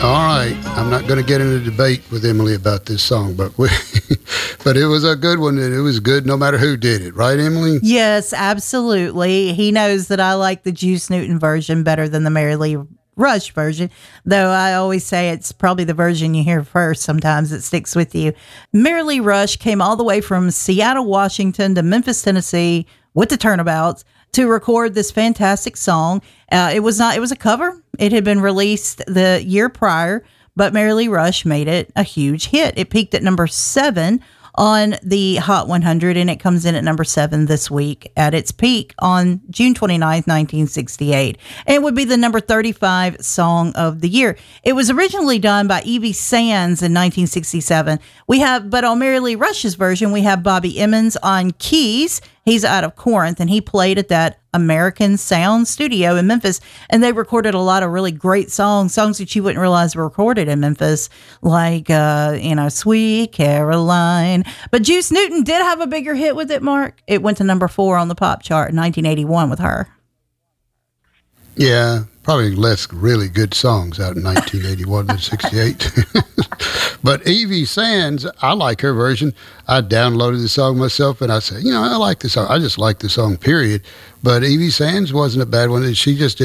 All right, I'm not going to get in a debate with Emily about this song, but but it was a good one, and it was good no matter who did it, right, Emily? Yes, absolutely. He knows that I like the Juice Newton version better than the Mary Lee Rush version, though I always say it's probably the version you hear first. Sometimes it sticks with you. Mary Lee Rush came all the way from Seattle, Washington to Memphis, Tennessee with the Turnabouts to record this fantastic song. It was a cover. It had been released the year prior, but Mary Lee Rush made it a huge hit. It peaked at number 7 on the Hot 100, and it comes in at number 7 this week at its peak on June 29th, 1968. And it would be the number 35 song of the year. It was originally done by Evie Sands in 1967. But on Mary Lee Rush's version, we have Bobby Emmons on keys. He's out of Corinth, and he played at that American Sound Studio in Memphis, and they recorded a lot of really great songs that you wouldn't realize were recorded in Memphis, like, Sweet Caroline. But Juice Newton did have a bigger hit with it, Mark. It went to number 4 on the pop chart in 1981 with her. Yeah, probably less really good songs out in 1981 and 68. But Evie Sands, I like her version. I downloaded the song myself, and I said, I like this song. I just like the song, period. But Evie Sands wasn't a bad one. She just